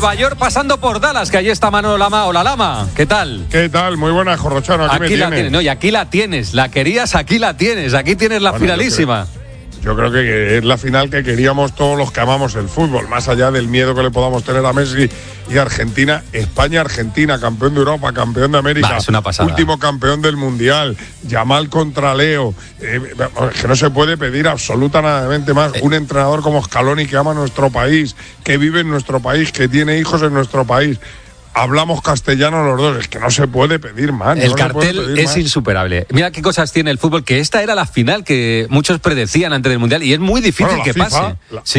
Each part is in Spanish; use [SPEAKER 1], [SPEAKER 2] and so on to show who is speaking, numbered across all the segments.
[SPEAKER 1] Nueva York, pasando por Dallas, que allí está Manolo Lama. Hola, Lama, ¿qué tal?
[SPEAKER 2] ¿Qué tal? Muy buena, Jorrochano,
[SPEAKER 1] aquí la tienes. No, y aquí la tienes, la querías, aquí la tienes, aquí tienes la finalísima.
[SPEAKER 2] Yo creo que es la final que queríamos todos los que amamos el fútbol, más allá del miedo que le podamos tener a Messi y Argentina. España-Argentina, campeón de Europa, campeón de América,
[SPEAKER 1] es una pasada.
[SPEAKER 2] Último campeón del Mundial, Yamal contra Leo. Que no se puede pedir absolutamente más. Un entrenador como Scaloni, que ama nuestro país, que vive en nuestro país, que tiene hijos en nuestro país. Hablamos castellano los dos, es que no se puede pedir más.
[SPEAKER 1] El cartel es insuperable. Mira qué cosas tiene el fútbol, que esta era la final que muchos predecían antes del Mundial y es muy difícil que pase.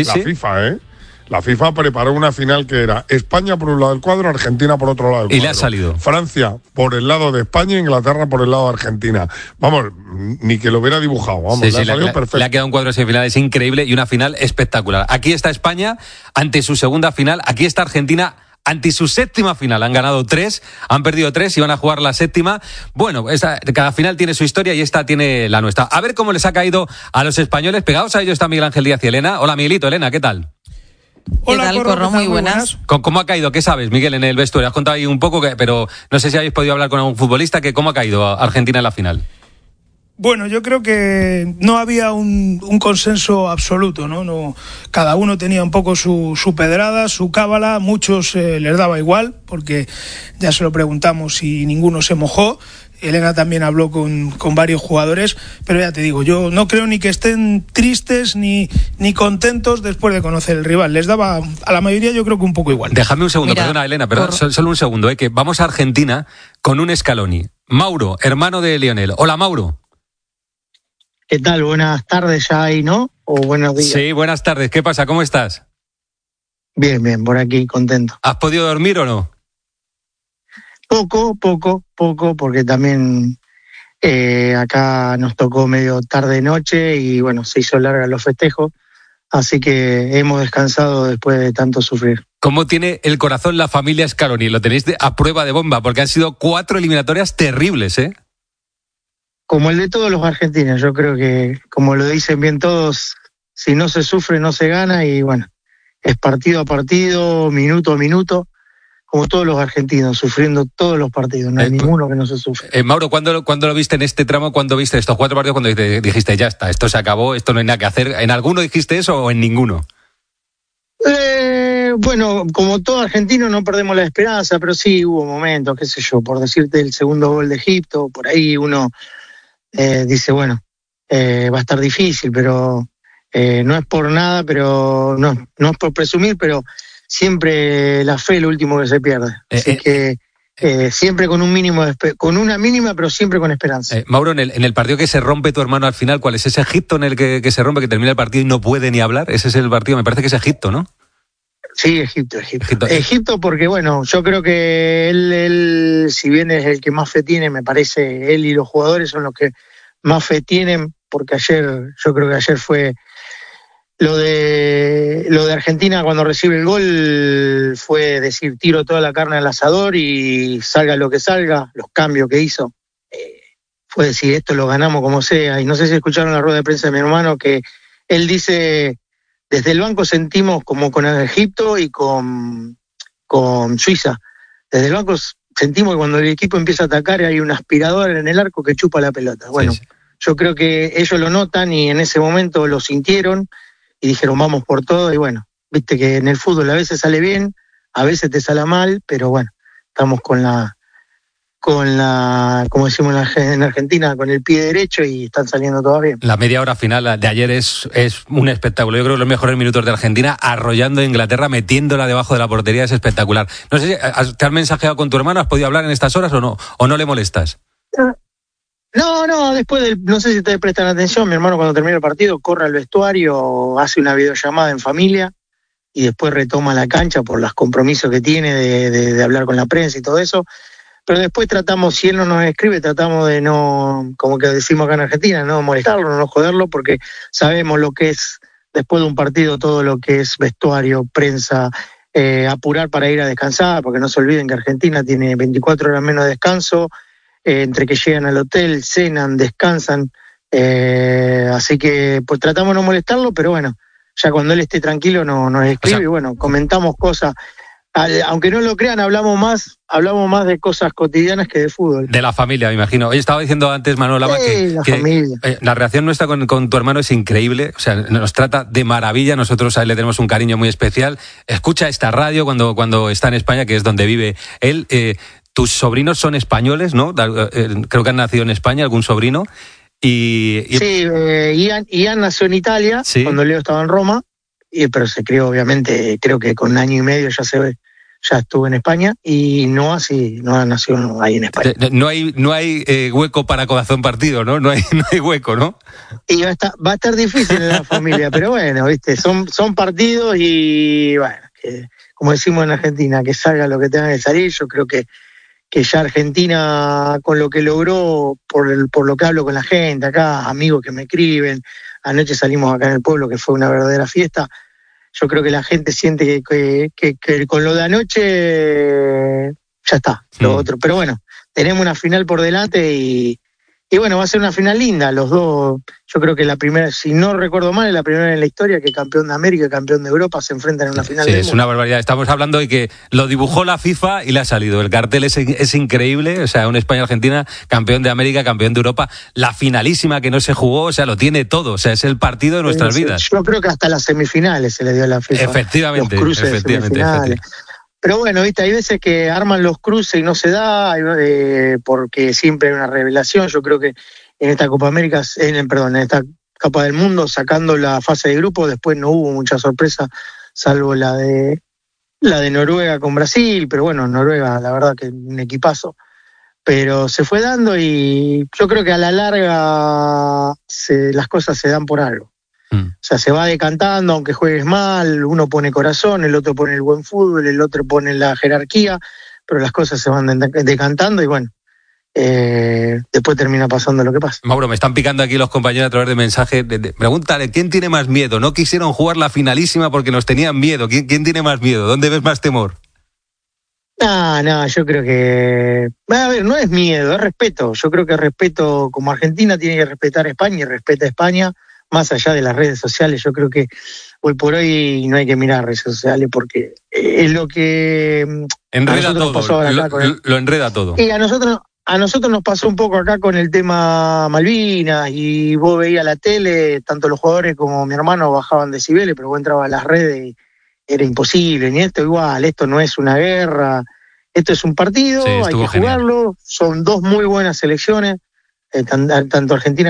[SPEAKER 2] La FIFA preparó una final que era España por un lado del cuadro, Argentina por otro lado del cuadro.
[SPEAKER 1] Y le ha salido.
[SPEAKER 2] Francia por el lado de España e Inglaterra por el lado de Argentina. Vamos, ni que lo hubiera dibujado. Vamos, le ha salido perfecto.
[SPEAKER 1] Le ha quedado un cuadro de semifinales increíble y una final espectacular. Aquí está España ante su segunda final, aquí está Argentina ante su séptima final. Han ganado 3, han perdido 3 y van a jugar la séptima. Bueno, cada final tiene su historia y esta tiene la nuestra. A ver cómo les ha caído a los españoles. Pegados a ellos está Miguel Ángel Díaz y Elena. Hola, Miguelito. Elena, ¿qué tal?
[SPEAKER 3] Hola, ¿qué tal, Corro? Muy buenas.
[SPEAKER 1] ¿Cómo ha caído? ¿Qué sabes, Miguel, en el vestuario? Has contado ahí un poco, pero no sé si habéis podido hablar con algún futbolista. ¿Cómo ha caído Argentina en la final?
[SPEAKER 3] Bueno, yo creo que no había un consenso absoluto, ¿no? Cada uno tenía un poco su pedrada, su cábala. Muchos les daba igual, porque ya se lo preguntamos y ninguno se mojó. Elena también habló con varios jugadores, pero ya te digo, yo no creo ni que estén tristes ni contentos después de conocer el rival. Les daba a la mayoría, yo creo que un poco igual.
[SPEAKER 1] Déjame un segundo, perdona, Elena, solo un segundo, que vamos a Argentina con un Scaloni. Mauro, hermano de Lionel. Hola, Mauro.
[SPEAKER 4] ¿Qué tal? Buenas tardes ya ahí, ¿no? ¿O buenos días?
[SPEAKER 1] Sí, buenas tardes. ¿Qué pasa? ¿Cómo estás?
[SPEAKER 4] Bien, por aquí, contento.
[SPEAKER 1] ¿Has podido dormir o no?
[SPEAKER 4] Poco, porque también acá nos tocó medio tarde-noche y bueno, se hizo larga los festejos, así que hemos descansado después de tanto sufrir.
[SPEAKER 1] ¿Cómo tiene el corazón la familia Scaloni? Lo tenéis a prueba de bomba, porque han sido 4 eliminatorias terribles, ¿eh?
[SPEAKER 4] Como el de todos los argentinos, yo creo que, como lo dicen bien todos, si no se sufre no se gana y bueno, es partido a partido, minuto a minuto, como todos los argentinos, sufriendo todos los partidos, no hay ninguno que no se sufre.
[SPEAKER 1] Mauro, ¿cuándo lo viste en este tramo? ¿Cuándo viste estos 4 partidos? Cuando dijiste, ya está, esto se acabó, esto no hay nada que hacer. ¿En alguno dijiste eso o en ninguno?
[SPEAKER 4] Bueno, como todo argentino no perdemos la esperanza, pero sí hubo momentos, qué sé yo, por decirte el segundo gol de Egipto, por ahí uno dice, bueno, va a estar difícil, pero no es por nada, pero no es por presumir, pero siempre la fe es lo último que se pierde. Así que siempre con con una mínima, pero siempre con esperanza.
[SPEAKER 1] Mauro, en el partido que se rompe tu hermano al final, ¿cuál es ese Egipto en el que se rompe, que termina el partido y no puede ni hablar? Ese es el partido, me parece que es Egipto, ¿no?
[SPEAKER 4] Sí, Egipto porque, bueno, yo creo que él, si bien es el que más fe tiene, me parece, él y los jugadores son los que más fe tienen, porque yo creo que ayer fue lo de Argentina cuando recibe el gol, fue decir, tiro toda la carne al asador y salga lo que salga, los cambios que hizo, fue decir, esto lo ganamos como sea, y no sé si escucharon la rueda de prensa de mi hermano, que él dice, desde el banco sentimos como con Egipto y con Suiza. Desde el banco sentimos que cuando el equipo empieza a atacar hay un aspirador en el arco que chupa la pelota. Bueno, sí. Yo creo que ellos lo notan y en ese momento lo sintieron y dijeron vamos por todo. Y bueno, viste que en el fútbol a veces sale bien, a veces te sale mal, pero bueno, estamos con la como decimos en Argentina, con el pie derecho y están saliendo todas bien.
[SPEAKER 1] La media hora final de ayer es un espectáculo. Yo creo que los mejores minutos de Argentina, arrollando a Inglaterra, metiéndola debajo de la portería, es espectacular. No sé si te has mensajeado con tu hermano, ¿has podido hablar en estas horas o no le molestas?
[SPEAKER 4] No, después no sé si te prestan atención, mi hermano cuando termina el partido corre al vestuario, hace una videollamada en familia y después retoma la cancha por los compromisos que tiene de hablar con la prensa y todo eso. Pero después tratamos, si él no nos escribe, tratamos de no, como que decimos acá en Argentina, no molestarlo, no joderlo, porque sabemos lo que es, después de un partido, todo lo que es vestuario, prensa, apurar para ir a descansar, porque no se olviden que Argentina tiene 24 horas menos de descanso, entre que llegan al hotel, cenan, descansan, así que pues tratamos de no molestarlo, pero bueno, ya cuando él esté tranquilo nos escribe y bueno, comentamos cosas. Aunque no lo crean, hablamos más de cosas cotidianas que de fútbol.
[SPEAKER 1] De la familia, me imagino. Oye, estaba diciendo antes Manuel Lama la reacción nuestra con tu hermano es increíble. O sea, nos trata de maravilla. Nosotros a él le tenemos un cariño muy especial. Escucha esta radio cuando está en España, que es donde vive él. Tus sobrinos son españoles, ¿no? Creo que han nacido en España, algún sobrino. Sí,
[SPEAKER 4] Ian nació en Italia, ¿sí? Cuando Leo estaba en Roma. Pero se crió, obviamente, creo que con 1 año y medio ya estuvo en España, y Noah nació ahí en España.
[SPEAKER 1] No hay hueco para corazón partido, ¿no? No hay hueco, ¿no?
[SPEAKER 4] Y va a estar difícil en la familia, pero bueno, viste, son partidos y bueno, que, como decimos en Argentina, que salga lo que tenga que salir. Yo creo que ya Argentina, con lo que logró, por lo que hablo con la gente acá, amigos que me escriben, anoche salimos acá en el pueblo, que fue una verdadera fiesta. Yo creo que la gente siente que con lo de anoche ya está, lo otro. Pero bueno, tenemos una final por delante y bueno, va a ser una final linda. Los dos, yo creo que la primera, si no recuerdo mal, es la primera en la historia que campeón de América y campeón de Europa se enfrentan en una final.
[SPEAKER 1] Sí, es una barbaridad. Estamos hablando de que lo dibujó la FIFA y le ha salido. El cartel es increíble. O sea, un España-Argentina, campeón de América, campeón de Europa. La finalísima que no se jugó, o sea, lo tiene todo. O sea, es el partido de nuestras vidas.
[SPEAKER 4] Yo creo que hasta las semifinales se le dio a la FIFA.
[SPEAKER 1] Efectivamente,
[SPEAKER 4] los cruces efectivamente. Pero bueno, viste, hay veces que arman los cruces y no se da, porque siempre hay una revelación. Yo creo que en esta Copa América, en esta Copa del Mundo, sacando la fase de grupo, después no hubo mucha sorpresa, salvo la de Noruega con Brasil. Pero bueno, Noruega, la verdad que un equipazo. Pero se fue dando y yo creo que a la larga las cosas se dan por algo. O sea, se va decantando, aunque juegues mal, uno pone corazón, el otro pone el buen fútbol, el otro pone la jerarquía, pero las cosas se van decantando y bueno, después termina pasando lo que pasa.
[SPEAKER 1] Mauro, me están picando aquí los compañeros a través de mensajes. Pregúntale, ¿quién tiene más miedo? No quisieron jugar la finalísima porque nos tenían miedo. ¿Quién tiene más miedo? ¿Dónde ves más temor?
[SPEAKER 4] No, yo creo que... A ver, no es miedo, es respeto. Yo creo que respeto, como Argentina tiene que respetar a España y respeta a España, más allá de las redes sociales. Yo creo que hoy por hoy no hay que mirar redes sociales porque es lo que
[SPEAKER 1] enreda todo, lo enreda todo.
[SPEAKER 4] Y a nosotros nos pasó un poco acá con el tema Malvinas, y vos veías la tele, tanto los jugadores como mi hermano bajaban decibeles, pero vos entrabas a las redes y era imposible. Ni esto igual, esto no es una guerra, esto es un partido, sí, hay que jugarlo. Son dos muy buenas selecciones, tanto Argentina